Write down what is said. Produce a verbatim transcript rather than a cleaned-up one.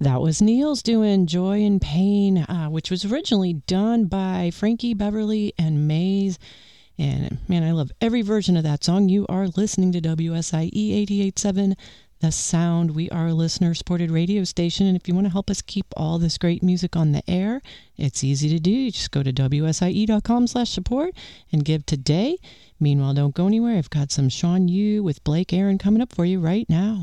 That was Neil's doing Joy and Pain, uh, which was originally done by Frankie Beverly and Maze. And man, I love every version of that song. You are listening to W S I E eighty-eight point seven, The Sound. We are a listener-supported radio station, and if you want to help us keep all this great music on the air, it's easy to do. You just go to W S I E dot com slash support and give today. Meanwhile, don't go anywhere. I've got some Sean Yu with Blake Aaron coming up for you right now.